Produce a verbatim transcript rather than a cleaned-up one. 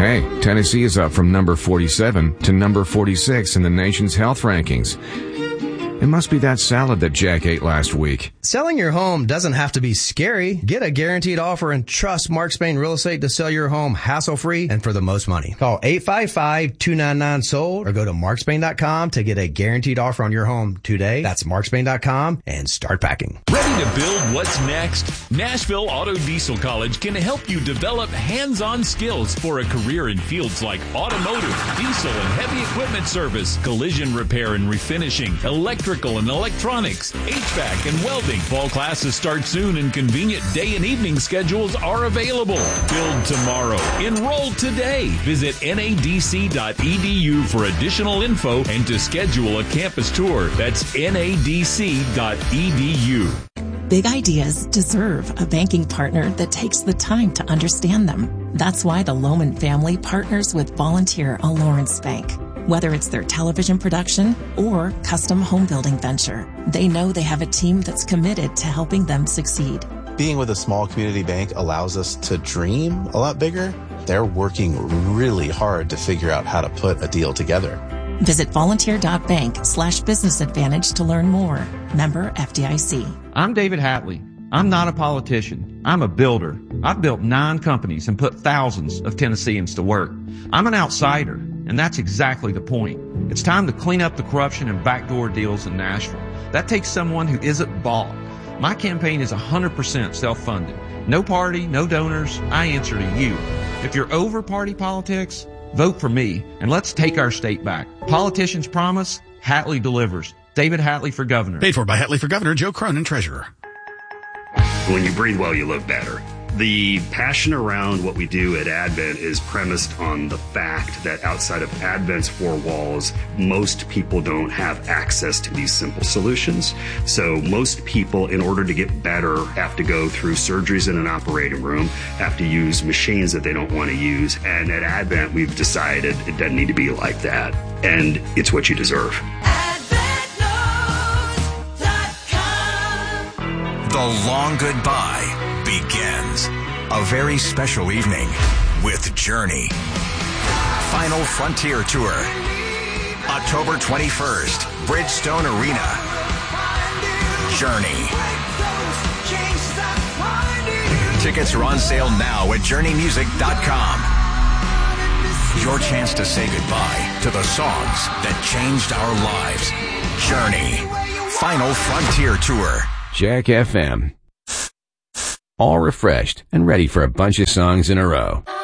Hey, Tennessee is up from number forty-seven to number forty-six in the nation's health rankings. It must be that salad that Jack ate last week. Selling your home doesn't have to be scary. Get a guaranteed offer and trust Mark Spain Real Estate to sell your home hassle-free and for the most money. Call eight five five, two nine nine, sold or go to mark spain dot com to get a guaranteed offer on your home today. That's mark spain dot com and start packing. Ready to build what's next? Nashville Auto Diesel College can help you develop hands-on skills for a career in fields like automotive, diesel and heavy equipment service, collision repair and refinishing, electric and electronics, H V A C, and welding. Fall classes start soon and convenient day and evening schedules are available. Build tomorrow. Enroll today. Visit N A D C dot E D U for additional info and to schedule a campus tour. That's N A D C dot E D U. Big ideas deserve a banking partner that takes the time to understand them. That's why the Lohman family partners with Volunteer Alliance Bank. Whether it's their television production or custom home building venture, they know they have a team that's committed to helping them succeed. Being with a small community bank allows us to dream a lot bigger. They're working really hard to figure out how to put a deal together. Visit volunteer.bank slash business advantage to learn more. Member F D I C. I'm David Hatley. I'm not a politician. I'm a builder. I've built nine companies and put thousands of Tennesseans to work. I'm an outsider, and that's exactly the point. It's time to clean up the corruption and backdoor deals in Nashville. That takes someone who isn't bought. My campaign is one hundred percent self-funded. No party, no donors. I answer to you. If you're over party politics, vote for me, and let's take our state back. Politicians promise, Hatley delivers. David Hatley for governor. Paid for by Hatley for governor, Joe Cronin, treasurer. When you breathe well, you live better. The passion around what we do at Advent is premised on the fact that outside of Advent's four walls, most people don't have access to these simple solutions. So most people, in order to get better, have to go through surgeries in an operating room, have to use machines that they don't want to use. And at Advent, we've decided it doesn't need to be like that. And it's what you deserve. The long goodbye begins. A very special evening with Journey. Final Frontier Tour. October twenty-first, Bridgestone Arena. Journey. Tickets are on sale now at journey music dot com. Your chance to say goodbye to the songs that changed our lives. Journey. Final Frontier Tour. Jack F M. All refreshed and ready for a bunch of songs in a row.